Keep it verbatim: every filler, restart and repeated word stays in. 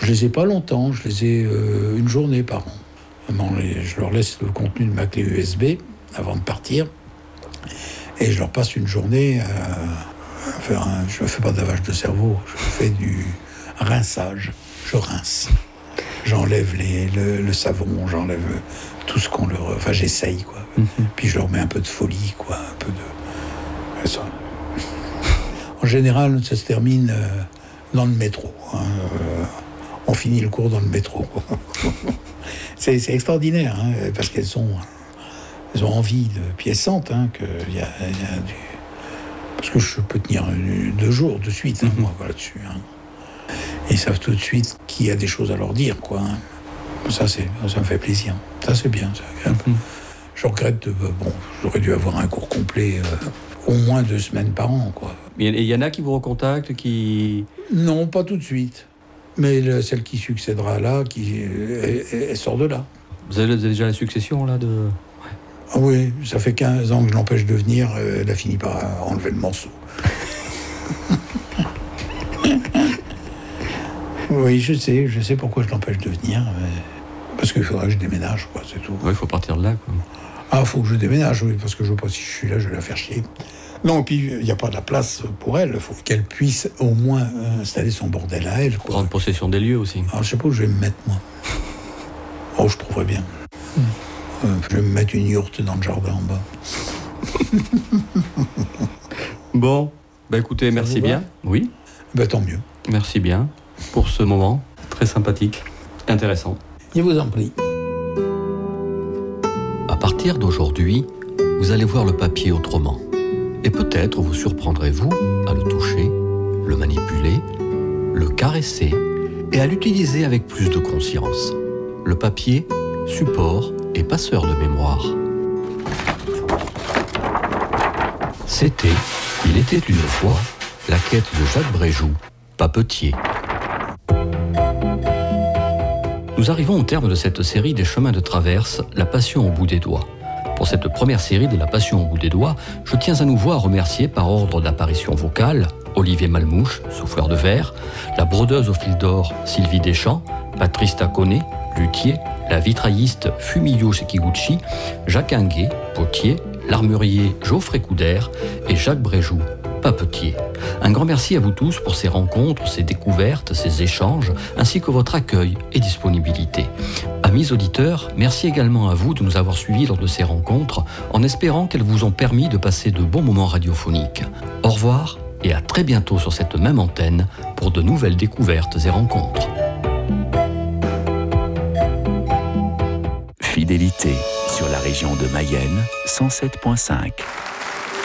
Je les ai pas longtemps, je les ai euh, une journée par an. Bon, les, je leur laisse le contenu de ma clé U S B avant de partir. Et je leur passe une journée à faire un... Je ne fais pas de lavage de cerveau, je fais du rinçage. Je rince. J'enlève les, le, le savon, j'enlève tout ce qu'on leur... Enfin, j'essaye, quoi. Mm-hmm. Puis je leur mets un peu de folie, quoi. Un peu de... Ça. En général, ça se termine euh, dans le métro. Hein. Euh, on finit le cours dans le métro. c'est, c'est extraordinaire, hein, parce qu'elles sont... Elles ont envie de... Puis elles sentent hein, qu'il y a, y a du... Parce que je peux tenir deux jours de suite, hein, mm-hmm. moi, là-dessus. Hein. Et ils savent tout de suite qu'il y a des choses à leur dire, quoi. Hein. Ça, c'est, ça me fait plaisir. Ça, c'est bien. Ça. Mm-hmm. Je regrette de... Bon, j'aurais dû avoir un cours complet, euh, au moins deux semaines par an, quoi. Et il y en a qui vous recontactent, qui... Non, pas tout de suite. Mais le, celle qui succédera là, qui, elle, elle sort de là. Vous avez, vous avez déjà la succession, là, de... Ah oui, ça fait quinze ans que je l'empêche de venir, euh, elle a fini par enlever le morceau. Oui, je sais, je sais pourquoi je l'empêche de venir. Mais... Parce qu'il faudra que je déménage, quoi, c'est tout. Oui, il faut partir de là, quoi. Ah, il faut que je déménage, oui, parce que je ne vois pas si je suis là, je vais la faire chier. Non, puis il n'y a pas de la place pour elle, il faut qu'elle puisse au moins installer son bordel à elle, quoi. Prendre possession des lieux aussi. Alors, je sais pas où je vais me mettre, moi. Oh, je trouverais bien. Mm. Euh, je vais me mettre une yourte dans le jardin en bas. Bon, bah écoutez, ça merci bien. Oui. Bah tant mieux. Merci bien pour ce moment très sympathique, intéressant. Je vous en prie. À partir d'aujourd'hui, vous allez voir le papier autrement. Et peut-être vous surprendrez-vous à le toucher, le manipuler, le caresser et à l'utiliser avec plus de conscience. Le papier, support et passeur de mémoire. C'était Il était une fois, la quête de Jacques Bréjoux, papetier. Nous arrivons au terme de cette série des chemins de traverse, La Passion au bout des doigts. Pour cette première série de La Passion au bout des doigts, je tiens à nouveau à remercier par ordre d'apparition vocale Olivier Malmouche, souffleur de verre, la brodeuse au fil d'or Sylvie Deschamps, Patrice Taconnet, luthier, la vitrailliste Fumio Sekiguchi, Jacques Inguet, potier, l'armurier Geoffrey Coudert et Jacques Bréjoux, papetier. Un grand merci à vous tous pour ces rencontres, ces découvertes, ces échanges, ainsi que votre accueil et disponibilité. Amis auditeurs, merci également à vous de nous avoir suivis lors de ces rencontres, en espérant qu'elles vous ont permis de passer de bons moments radiophoniques. Au revoir et à très bientôt sur cette même antenne pour de nouvelles découvertes et rencontres. Fidélité sur la région de Mayenne, cent sept virgule cinq.